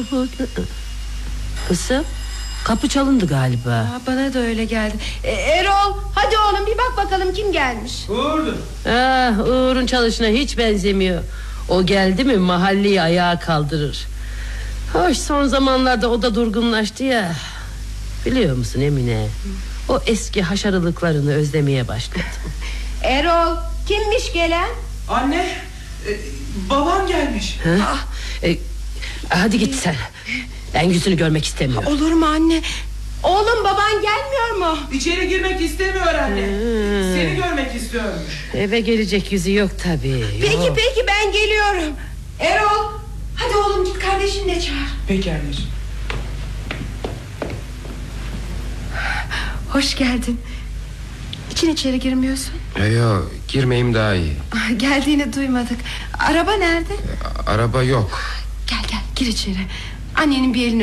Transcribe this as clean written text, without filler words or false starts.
Kızım, kapı çalındı galiba. Bana da öyle geldi. Erol, hadi oğlum bir bak bakalım kim gelmiş. Uğur'dur. Uğur'un çalışına hiç benzemiyor. O geldi mi mahalleyi ayağa kaldırır. Hoş, son zamanlarda o da durgunlaştı ya. Biliyor musun Emine, o eski haşarılıklarını özlemeye başladı. Erol, kimmiş gelen? Anne, babam gelmiş. Hadi git sen. Ben yüzünü görmek istemiyorum. Olur mu anne? Oğlum, baban gelmiyor mu? İçeri girmek istemiyor anne. Seni görmek istiyormuş. Eve gelecek yüzü yok tabii. Peki ben geliyorum. Erol, hadi oğlum git kardeşini de çağır. Peki anneciğim. Hoş geldin. İçeri girmiyorsun. Yok, girmeyeyim daha iyi. Geldiğini duymadık. Araba nerede? Araba yok. Gel gir içeri. Annenin bir elini